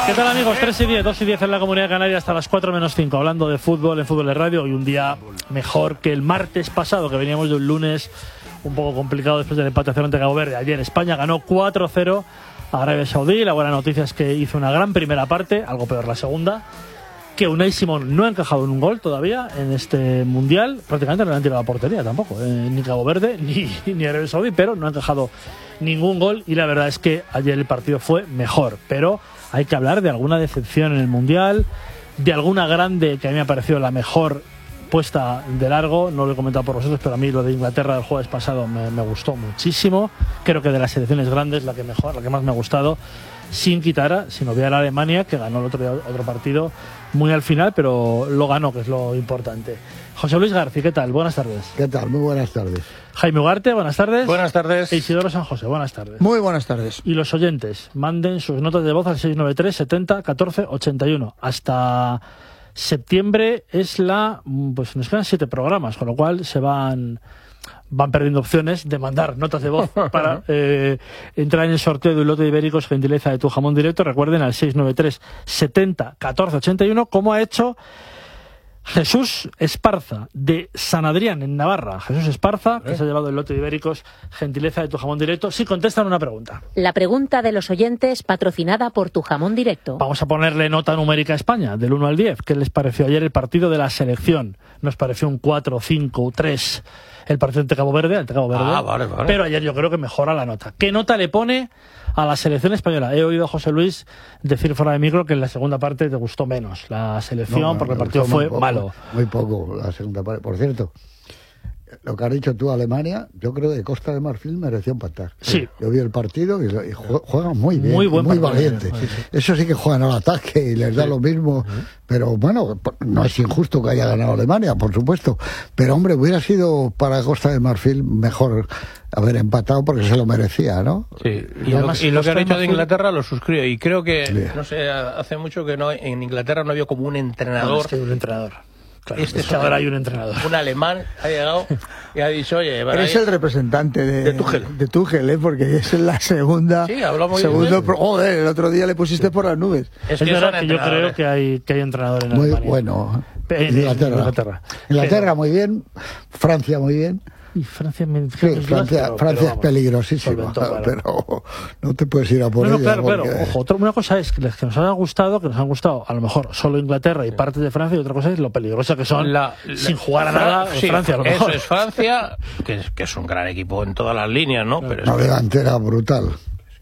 ¿Qué tal, amigos? 3 y 10, 2 y 10 en la Comunidad Canaria hasta las 4 menos 5, hablando de fútbol en Fútbol de Radio. Hoy un día mejor que el martes pasado, que veníamos de un lunes un poco complicado después del empate ante Cabo Verde. Ayer España ganó 4-0 a Arabia Saudí. La buena noticia es que hizo una gran primera parte, algo peor la segunda, que Unai Simón no ha encajado en un gol todavía en este Mundial. Prácticamente no le han tirado a la portería tampoco, ni Cabo Verde ni Arabia Saudí, pero no ha encajado ningún gol. Y la verdad es que ayer el partido fue mejor, pero hay que hablar de alguna decepción en el Mundial, de alguna grande que a mí me ha parecido la mejor puesta de largo. No lo he comentado por vosotros, pero a mí lo de Inglaterra del jueves pasado me gustó muchísimo. Creo que de las selecciones grandes la que más me ha gustado, sin obviar a Alemania, que ganó el otro día otro partido muy al final, pero lo ganó, que es lo importante. José Luis García, ¿qué tal? Buenas tardes. ¿Qué tal? Muy buenas tardes. Jaime Ugarte, buenas tardes. Buenas tardes. E Isidoro San José, buenas tardes. Muy buenas tardes. Y los oyentes, manden sus notas de voz al 693 70 14 81. Hasta septiembre pues nos quedan 7 programas, con lo cual se van perdiendo opciones de mandar notas de voz para entrar en el sorteo de un lote de ibéricos gentileza de Tu Jamón Directo. Recuerden, al 693 70 14 81, como ha hecho Jesús Esparza, de San Adrián, en Navarra. Jesús Esparza, que se ha llevado el lote de ibéricos gentileza de Tu Jamón Directo. Sí, contestan una pregunta. La pregunta de los oyentes, patrocinada por Tu Jamón Directo. Vamos a ponerle nota numérica a España, del 1 al 10. ¿Qué les pareció ayer el partido de la selección? Nos pareció un 4, 5, 3 el partido ante Cabo Verde. Vale. Pero ayer yo creo que mejora la nota. ¿Qué nota le pone a la selección española? He oído a José Luis decir fuera de micro que en la segunda parte te gustó menos la selección, porque el partido fue malo. Muy poco la segunda parte. Por cierto, lo que has dicho tú, Alemania, yo creo que Costa de Marfil mereció empatar. Sí. Yo vi el partido y juegan muy bien, muy valiente. Sí. Eso sí que juegan al ataque y les da lo mismo. Pero bueno, no es injusto que haya ganado Alemania, por supuesto. Pero hombre, hubiera sido para Costa de Marfil mejor haber empatado, porque se lo merecía, ¿no? Sí. Y además, lo que ha dicho de Inglaterra lo suscribo. Y creo que, no sé, hace mucho que en Inglaterra no había como un entrenador. No, es que hay un entrenador. Claro, es que ahora hay un entrenador. Un alemán ha llegado y ha dicho, oye, eres el representante de Tuchel, porque es la segunda. Sí, habló muy bien. Joder, el otro día le pusiste por las nubes. Es verdad que yo creo que hay entrenador en Alemania. Muy bueno. Inglaterra muy bien. Francia muy bien. Y Francia es peligrosísima, pero no te puedes ir a por ella. Claro. Ojo, una cosa es que nos han gustado a lo mejor solo Inglaterra y partes de Francia, y otra cosa es lo peligrosa que son sin jugar a nada Francia. A lo mejor. Eso es Francia, que es un gran equipo en todas las líneas, ¿no? Pero una delantera brutal.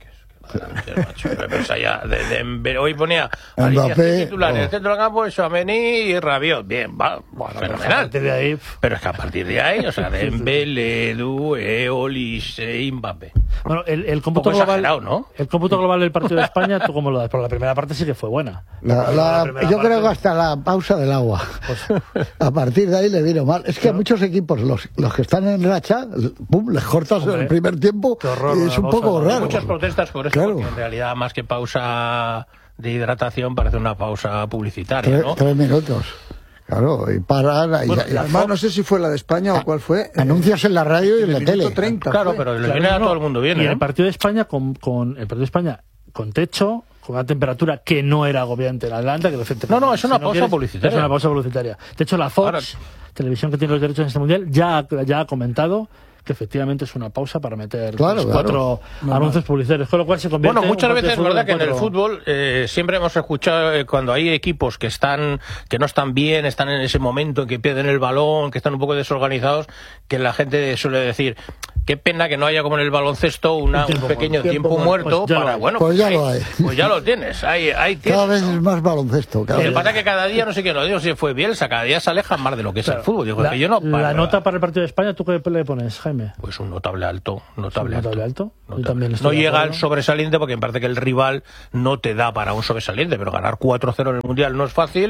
Hoy ponía Mbappé, titular en el centro del campo, Tchouaméni y Rabiot. Bien, va, fenomenal. Pero es que a partir de ahí, o sea, Dembélé, Doué, Olise, Mbappé. Bueno, el cómputo global, ¿no? El cómputo global del partido de España, ¿tú cómo lo das? Por la primera parte sí que fue buena. Yo creo que hasta la pausa del agua. A partir de ahí le vino mal. Es que a muchos equipos, los que están en racha, les cortas el primer tiempo y es un poco raro. Hay muchas protestas por eso. Porque en realidad, más que pausa de hidratación, parece una pausa publicitaria, ¿no? 3 minutos. Claro, y paran. Además, no sé si fue la de España o cuál fue. Anuncios en la radio y en la tele. 30 claro, pero viene a todo el mundo bien. Y el partido de España con techo, con una temperatura que no era agobiante en Atlanta. Que no, es una pausa publicitaria. Es una pausa publicitaria. De hecho, la Fox, televisión que tiene los derechos en este mundial, ya ha comentado que efectivamente es una pausa para meter 4 anuncios publicitarios, con lo cual se convierte muchas veces es verdad que en el fútbol siempre hemos escuchado cuando hay equipos que no están bien, están en ese momento en que pierden el balón, que están un poco desorganizados, que la gente suele decir qué pena que no haya como en el baloncesto un pequeño tiempo muerto pues ya lo hay. Pues ya lo tienes, ahí tienes. Cada vez es más baloncesto. Lo que pasa es que cada día, no sé qué, no digo si fue Bielsa, cada día se aleja más de lo que es el fútbol. Digo, la nota para el partido de España, ¿tú qué le pones, Jaime? Pues un notable alto. No llega al sobresaliente porque me parece que el rival no te da para un sobresaliente, pero ganar 4-0 en el Mundial no es fácil.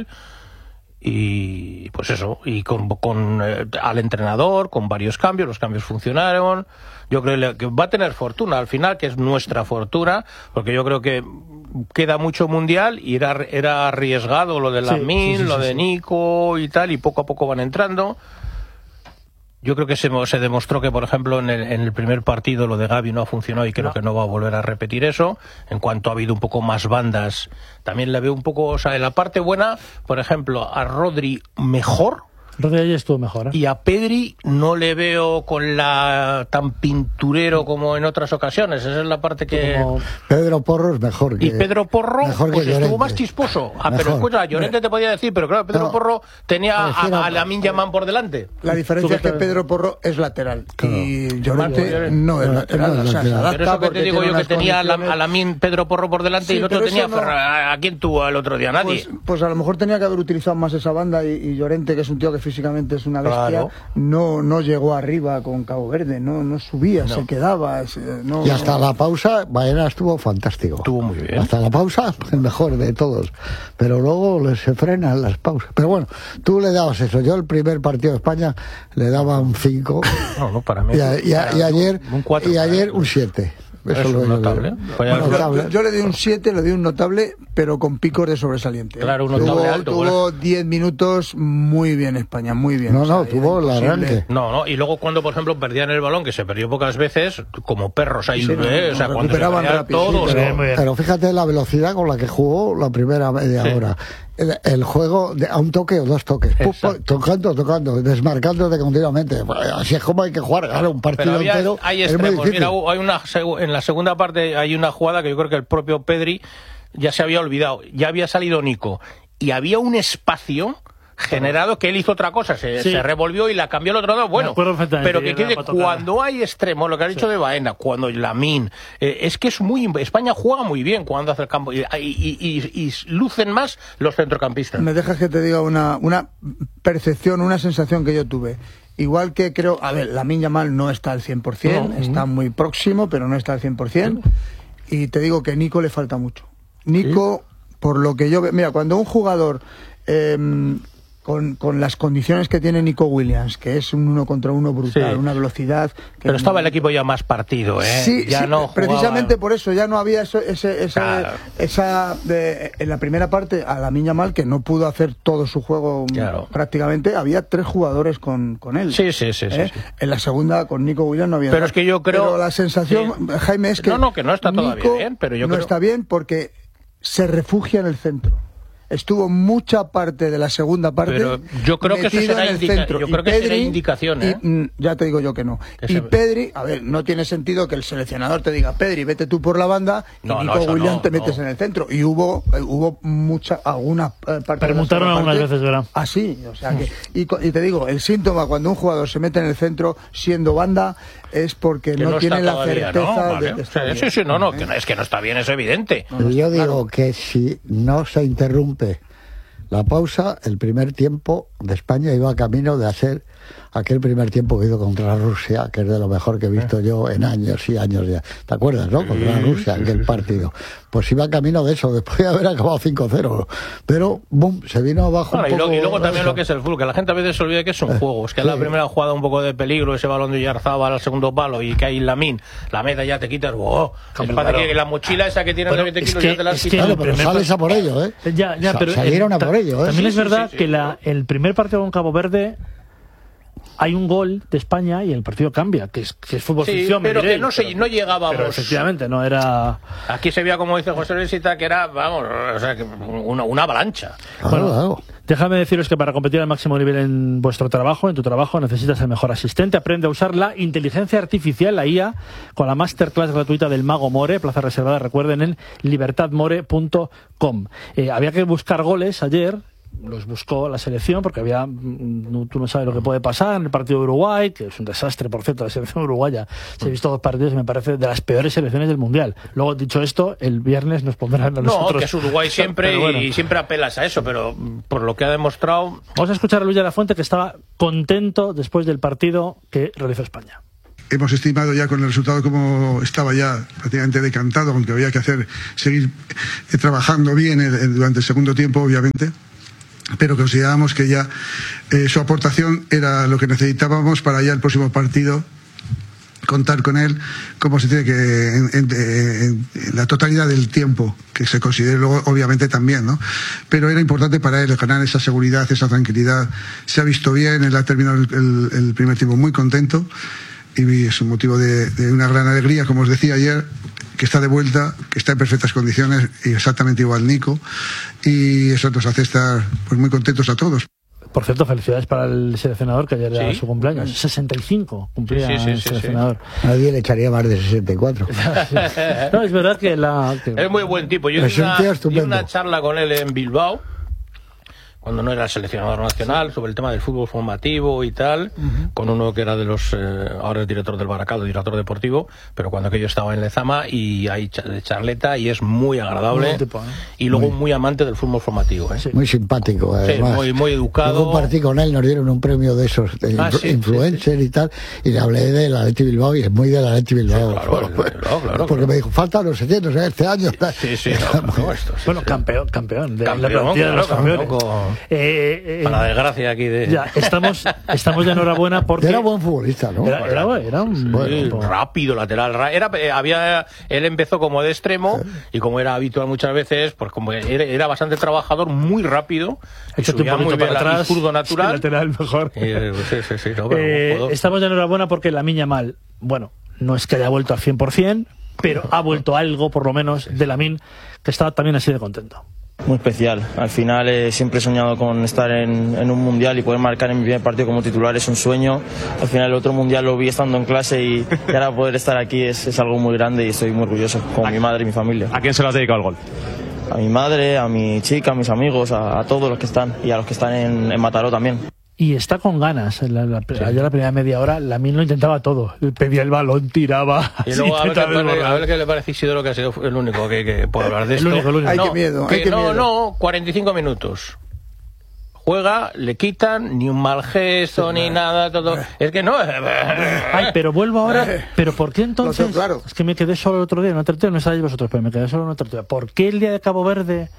Y pues eso, y con al entrenador, con varios cambios, los cambios funcionaron. Yo creo que va a tener fortuna al final, que es nuestra fortuna, porque yo creo que queda mucho mundial y era arriesgado lo de Lamine, lo de Nico y tal, y poco a poco van entrando. Yo creo que se demostró que, por ejemplo, en el primer partido lo de Gavi no ha funcionado y creo que no va a volver a repetir eso. En cuanto ha habido un poco más bandas, también le veo un poco, o sea, en la parte buena, por ejemplo, a Rodri mejor. Rodri ayer estuvo mejor, ¿eh? Y a Pedri no le veo con la tan pinturero como en otras ocasiones. Esa es la parte que... Como Pedro Porro es mejor que... Y Pedro Porro pues estuvo más chisposo. Pero escucha, Llorente te podía decir, pero claro, Pedro Porro tenía a Lamine Yamal por delante. La diferencia es que Pedro Porro es lateral y Llorente no es lateral. Pero eso que te digo yo, que tenía a Lamine Pedro Porro por delante y el otro tenía ¿a quién tuvo el otro día? Nadie. Pues a lo mejor tenía que haber utilizado más esa banda y Llorente, que es un tío que físicamente es una bestia, no llegó arriba con Cabo Verde, no subía, se quedaba. Y hasta la pausa, Baena estuvo fantástico. Estuvo muy bien. Hasta la pausa, el mejor de todos. Pero luego se frenan las pausas. Pero bueno, tú le dabas eso. Yo el primer partido de España le daba un 5. No, para mí. Y ayer un 4, y ayer un 7. Eso es un notable. Yo le di un 7, le di un notable, pero con picos de sobresaliente. Claro, un notable alto. Tuvo 10 minutos muy bien España, muy bien. Tuvo el arranque. Y luego cuando, por ejemplo, perdían el balón, que se perdió pocas veces, como perros ahí, o sea, cuando recuperaban rápido. Todos. Pero fíjate la velocidad con la que jugó la primera media hora. El juego a un toque o dos toques, tocando, desmarcándote continuamente. Así es como hay que jugar. Ahora un partido entero hay es muy difícil. Mira, en la segunda parte hay una jugada que yo creo que el propio Pedri ya se había olvidado. Ya había salido Nico y había un espacio generado que él hizo otra cosa, se revolvió y la cambió al otro lado. Bueno, pero que quede, cuando hay extremos, lo que ha dicho de Baena, cuando Lamine, es que es España juega muy bien cuando hace el campo y lucen más los centrocampistas. Me dejas que te diga una percepción, una sensación que yo tuve. Igual que creo, Lamine Yamal no está al 100%, está muy próximo, pero no está al 100%. Y te digo que Nico le falta mucho. Nico, por lo que yo veo, mira, cuando un jugador con las condiciones que tiene Nico Williams, que es un 1 contra 1 brutal, una velocidad... Pero estaba el equipo ya más partido, ¿eh? Sí, no precisamente por eso, ya no había en la primera parte, a Lamine Yamal, que no pudo hacer todo su juego prácticamente, había 3 jugadores con él. Sí. En la segunda, con Nico Williams no había Pero nada. Es que yo creo... Pero la sensación, Jaime, es que... que no está todavía Nico bien, pero yo no creo... está bien porque se refugia en el centro. Estuvo mucha parte de la segunda parte. Pero yo creo que eso será indicación, ¿eh? Ya te digo yo que no. Y Pedri, no tiene sentido que el seleccionador te diga, Pedri, vete tú por la banda y Nico Williams te metes en el centro. Y hubo alguna parte. Permutaron algunas veces, ¿verdad? Así, o sea que. Y te digo, el síntoma cuando un jugador se mete en el centro siendo banda es porque no tiene la certeza de que está bien. Sí, es que no está bien, es evidente. Yo digo que si no se interrumpe la pausa, el primer tiempo de España iba camino de hacer aquel primer tiempo que hizo contra Rusia, que es de lo mejor que he visto yo en años y años ya. ¿Te acuerdas, no? Contra Rusia, aquel partido. Pues iba camino de eso, después de haber acabado 5-0. Pero, boom, se vino abajo un poco. Y luego también lo que es el fútbol, que la gente a veces se olvida que es un juego. Es que la primera jugada un poco de peligro, ese balón de Oyarzabal al segundo palo y que hay Lamine, la meta ya te quitas, que la mochila esa que tiene de 20 kilos ya te la has quitado. Pero sales a por ello, ¿eh? Pero salieron a por ello, ¿eh? También es verdad que el primer partido con Cabo Verde hay un gol de España y el partido cambia, que es fútbol ficción. Pero que no llegábamos. Pero efectivamente, no era... Aquí se veía, como dice José Luisita, que era, una avalancha. Bueno, déjame deciros que para competir al máximo nivel en vuestro trabajo, en tu trabajo, necesitas el mejor asistente. Aprende a usar la inteligencia artificial, la IA, con la masterclass gratuita del Mago More, plaza reservada, recuerden, en libertadmore.com. Había que buscar goles ayer. Los buscó la selección porque tú no sabes lo que puede pasar en el partido de Uruguay, que es un desastre, por cierto, la selección uruguaya. Se he visto 2 partidos y me parece de las peores selecciones del Mundial. Luego, dicho esto, el viernes nos pondrán a nosotros. No, que es Uruguay siempre y siempre apelas a eso, pero por lo que ha demostrado... Vamos a escuchar a Luis de la Fuente, que estaba contento después del partido que realizó España. Hemos estimado ya con el resultado como estaba ya prácticamente decantado, aunque había que seguir trabajando bien durante el segundo tiempo, obviamente. Pero considerábamos que ya su aportación era lo que necesitábamos para ya el próximo partido contar con él como se tiene que en la totalidad del tiempo que se considere, luego obviamente también, ¿no? Pero era importante para él ganar esa seguridad, esa tranquilidad. Se ha visto bien, él ha terminado el primer tiempo muy contento y es un motivo de una gran alegría, como os decía ayer, que está de vuelta, que está en perfectas condiciones y exactamente igual Nico, y eso nos hace estar pues muy contentos a todos. Por cierto, felicidades para el seleccionador, que ayer era su cumpleaños. 65 cumplía el seleccionador. Nadie le echaría más de 64. No, es verdad que es muy buen tipo. Yo hice una charla con él en Bilbao, cuando no era seleccionador nacional, sobre el tema del fútbol formativo y tal, con uno que era de los, ahora es director del Baracaldo, director deportivo, pero cuando aquello estaba en Lezama, y hay charleta, y es muy agradable, y luego muy amante del fútbol formativo. Sí. Muy simpático, además. Sí, muy educado. Yo compartí con él, nos dieron un premio de esos, influencer y tal, y le hablé de la Athletic Bilbao, y es muy de la Athletic Bilbao. Claro, porque me dijo, falta no sé qué, este año. Bueno, campeón de la plantilla de los campeones. Para desgracia aquí de... Ya, estamos de enhorabuena porque... Era buen futbolista, ¿no? Era un buen... rápido, lateral. Él empezó como de extremo, y como era habitual muchas veces, pues como era bastante trabajador, muy rápido, subía muy bien para atrás, zurdo natural. Lateral mejor. Estamos de enhorabuena porque Lamine Yamal, bueno, no es que haya vuelto al 100%, pero ha vuelto algo, por lo menos, de Lamine, que estaba también así de contento. Muy especial. Al final siempre he soñado con estar en un mundial y poder marcar en mi primer partido como titular es un sueño. Al final el otro mundial lo vi estando en clase y ahora poder estar aquí es algo muy grande y estoy muy orgulloso con mi madre y mi familia. ¿A quién se lo has dedicado el gol? A mi madre, a mi chica, a mis amigos, a todos los que están y a los que están en Mataró también. Y está con ganas. Ayer la primera media hora, Lamine lo intentaba todo. Pedía el balón, tiraba. Y luego a ver qué le parece Isidoro, que ha sido el único que puede hablar de esto. El único. Ay, qué miedo. 45 minutos. Juega, le quitan, ni un mal gesto, ni nada, todo. Es que no. Ay, pero vuelvo ahora. ¿Pero por qué entonces? Claro. Es que me quedé solo el otro día, en una tertulia, no sabéis vosotros, pero me quedé solo en una tertulia. ¿Por qué el día de Cabo Verde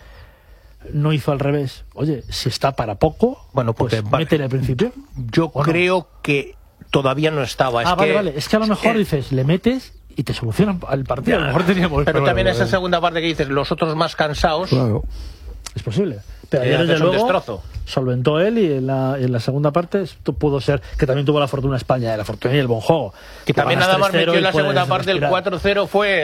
no hizo al revés? Oye, si está para poco, bueno, porque pues métele al principio. Yo creo que todavía no estaba. Vale. Es que a lo mejor dices, le metes y te solucionan el partido. A lo mejor teníamos. Pero también esa segunda parte que dices, los otros más cansados. Claro. Es posible. Pero ayer, desde luego, solventó él, y en la segunda parte pudo ser, que también tuvo la fortuna España, la fortuna y el buen juego. Que también nada más metió en la segunda parte el 4-0, fue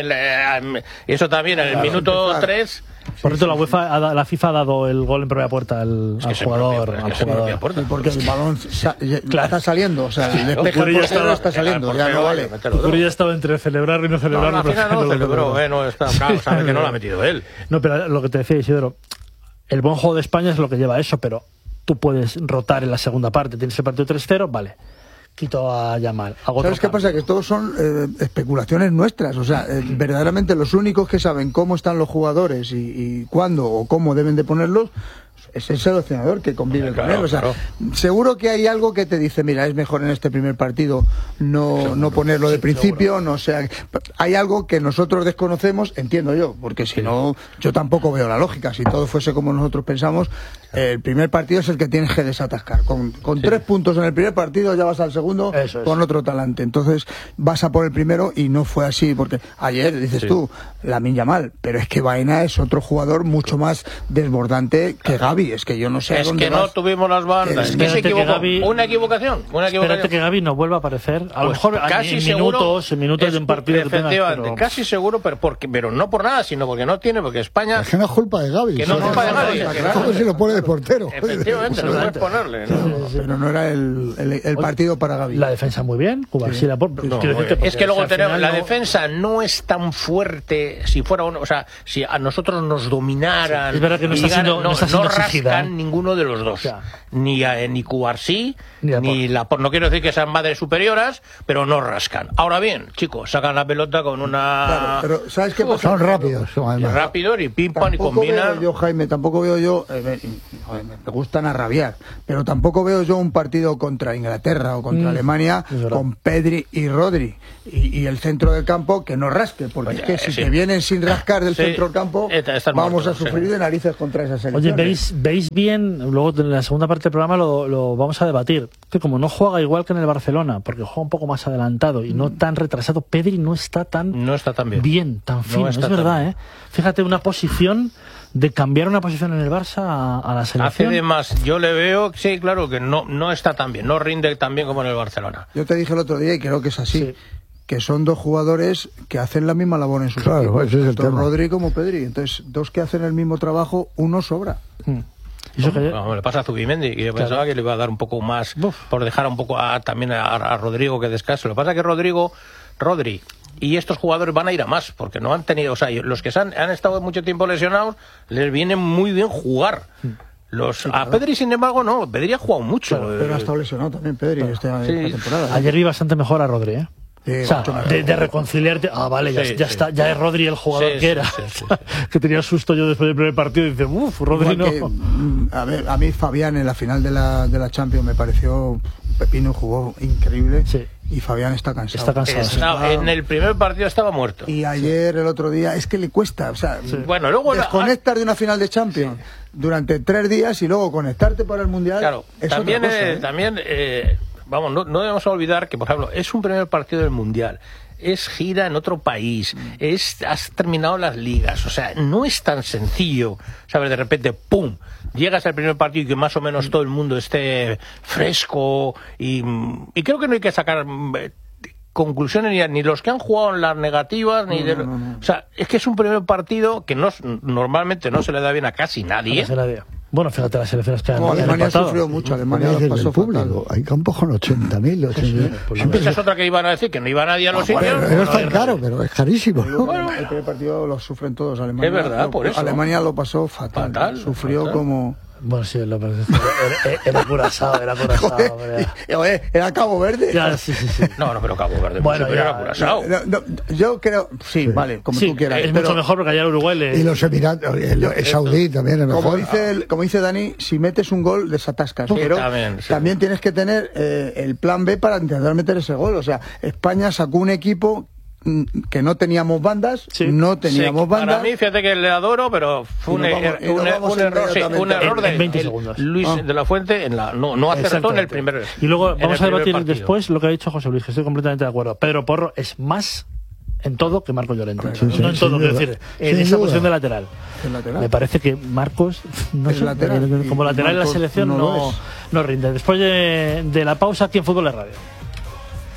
eso también, en el minuto 3. Por cierto, la FIFA ha dado el gol en propia puerta al jugador. Porque el balón está saliendo, o sea, el despeje del portero está saliendo, ya no vale. Pero ya estaba entre celebrarlo y no celebrarlo. No, al final no celebró, no está, claro, sabe que no lo ha metido él. No, pero lo que te decía, Isidoro, el buen juego de España es lo que lleva a eso, pero tú puedes rotar en la segunda parte. Tienes el partido 3-0, vale, quito a Yamal. ¿Sabes qué pasa? Que todos son especulaciones nuestras. O sea, verdaderamente los únicos que saben cómo están los jugadores y cuándo o cómo deben de ponerlos es el seleccionador que convive con él. O sea, seguro que hay algo que te dice, mira, es mejor en este primer partido no ponerlo de principio, no sea. Hay algo que nosotros desconocemos, entiendo yo, porque si no, yo tampoco veo la lógica. Si todo fuese como nosotros pensamos, el primer partido es el que tienes que desatascar. Con 3 puntos en el primer partido ya vas al segundo con otro talante. Entonces vas a por el primero y no fue así, porque ayer, dices tú, Lamine Yamal, pero es que Baena es otro jugador mucho más desbordante que Gavi. Es que yo no sé dónde no tuvimos las bandas. Es que se equivocó. Una equivocación. Espérate que Gavi no vuelva a aparecer. A lo mejor casi en minutos de un partido. Efectivamente, casi seguro, pero no por nada, sino porque no tiene, porque España. Es que no es culpa de Gavi. Que no es culpa de Gavi. ¿Cómo se lo pone de portero? Efectivamente, no puedes ponerle. Pero no era el partido para Gavi. La defensa muy bien. Es que luego tenemos. La defensa no es tan fuerte. Si fuera uno. O sea, si a nosotros nos dominaran. Es verdad que no está siendo rascan ninguno de los dos, ni Cubarsí ni la no quiero decir que sean madres superioras, pero no rascan. Ahora bien, chicos, sacan la pelota con una. Claro, pero ¿sabes qué pasa? Son rápidos, rápidos y pim pam y combinan. Tampoco veo yo, me gustan a rabiar, pero tampoco veo yo un partido contra Inglaterra o contra Alemania con Pedri y Rodri y el centro del campo que no rasque, porque es que si te vienen sin rascar del centro del campo, vamos a sufrir de narices contra esa selección. Oye, veis bien, luego en la segunda parte del programa lo vamos a debatir, que como no juega igual que en el Barcelona, porque juega un poco más adelantado y no tan retrasado, Pedri no está tan bien, tan fino, es verdad, ¿eh? Fíjate, una posición de cambiar una posición en el Barça a la selección. Hace de más, yo le veo, sí, claro, que no está tan bien, no rinde tan bien como en el Barcelona. Yo te dije el otro día, y creo que es así, sí, que son dos jugadores que hacen la misma labor en sus equipos, tanto Rodri como Pedri. Entonces, dos que hacen el mismo trabajo, uno sobra. ¿Eso que le pasa a Zubimendi, que yo pensaba que le iba a dar un poco más, por dejar un poco también a Rodrigo que descanse. Lo que pasa es que Rodri y estos jugadores van a ir a más, porque no han tenido, o sea, los que han estado mucho tiempo lesionados, les viene muy bien jugar. A Pedri, sin embargo, no. Pedri ha jugado mucho. Claro, pero ha estado lesionado también Pedri esta temporada. Ayer vi bastante mejor a Rodri, ¿eh? O sea, de reconciliarte. Vale, ya está, ya es Rodri el jugador que era. Que tenía susto yo después del primer partido y dice, Rodri no. A mí Fabián en la final de la Champions me pareció pepino, jugó increíble. Sí. Y Fabián está cansado. En el primer partido estaba muerto. Y ayer, el otro día, es que le cuesta. O sea, bueno, luego desconectar de una final de Champions durante 3 días y luego conectarte para el Mundial. Claro, es también, vamos, no debemos olvidar que, por ejemplo, es un primer partido del Mundial, es gira en otro país, has terminado las ligas, o sea, no es tan sencillo, ¿sabes? De repente, ¡pum!, llegas al primer partido y que más o menos todo el mundo esté fresco y creo que no hay que sacar conclusiones ni los que han jugado en las negativas ni o sea, es que es un primer partido que normalmente no se le da bien a casi nadie. Bueno, fíjate las selecciones que han Alemania sufrió mucho, Alemania lo pasó público. Hay campos con 80.000. Esa es otra que iban a decir, que no iba nadie a los sitios. Pero es tan caro, pero es carísimo. El primer partido lo sufren todos. Alemania, es verdad, por eso. Alemania lo pasó fatal. Sufrió como... Bueno, sí, era Curazao, era Cabo Verde. Sí. No, pero Cabo Verde. Bueno, era Curazao. Yo creo, vale, como tú quieras. Es mucho mejor porque allá en Uruguay y los Emiratos, el Saudí también es mejor. Como dice Dani, si metes un gol, desatascas. Pero también tienes que tener el plan B para intentar meter ese gol. O sea, España sacó un equipo que no teníamos bandas, Para mí, fíjate que le adoro, pero fue un error de 20 segundos. Luis de la Fuente, no acertó en el primer. Y luego vamos a debatir después lo que ha dicho José Luis, que estoy completamente de acuerdo. Pedro Porro es más en todo que Marcos Llorente. No en todo, quiero decir, en esa posición de lateral. Me parece que Marcos, como lateral en la selección, no rinde. Después de la pausa aquí en Fútbol de Radio.